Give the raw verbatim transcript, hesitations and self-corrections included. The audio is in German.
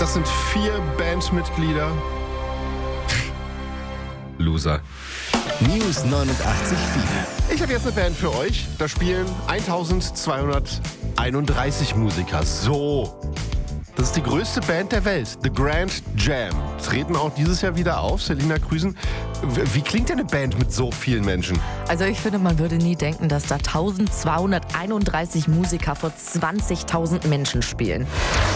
Das sind vier Bandmitglieder. Loser. News neunundachtzig Komma vier. Ich habe jetzt eine Band für euch. Da spielen eintausendzweihunderteinunddreißig Musiker. So. Das ist die größte Band der Welt, The Grand Jam. Treten auch dieses Jahr wieder auf. Selina Krüsen, wie klingt denn eine Band mit so vielen Menschen? Also ich finde, man würde nie denken, dass da eintausendzweihunderteinunddreißig Musiker vor zwanzigtausend Menschen spielen.